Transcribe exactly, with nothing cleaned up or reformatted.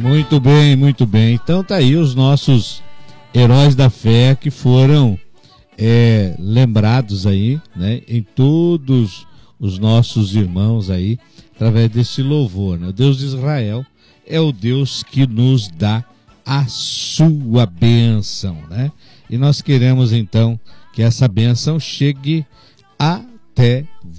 Muito bem, muito bem. Então tá aí os nossos heróis da fé que foram é, lembrados aí, né, em todos os nossos irmãos aí, através desse louvor, né? O Deus de Israel é o Deus que nos dá a sua bênção, né? E nós queremos então que essa bênção chegue até